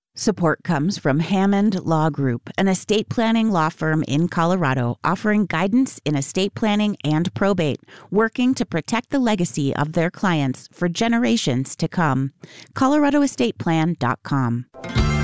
Support comes from Hammond Law Group, an estate planning law firm in Colorado offering guidance in estate planning and probate, working to protect the legacy of their clients for generations to come. ColoradoEstatePlan.com.